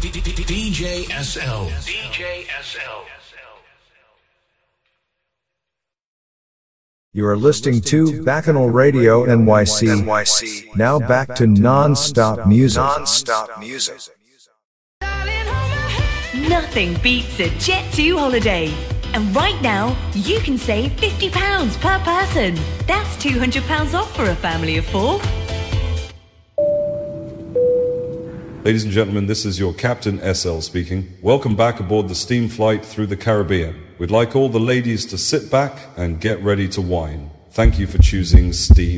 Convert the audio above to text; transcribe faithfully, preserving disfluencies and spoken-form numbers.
D J S L. D J S L. You are listening to Bacchanal Radio N Y C. Now back to non-stop music. Non-stop music. Nothing beats a Jet two holiday. And right now, you can save fifty pounds per person. That's two hundred pounds off for a family of four. Ladies and gentlemen, this is your Captain S L speaking. Welcome back aboard the steam flight through the Caribbean. We'd like all the ladies to sit back and get ready to wine. Thank you for choosing Steam.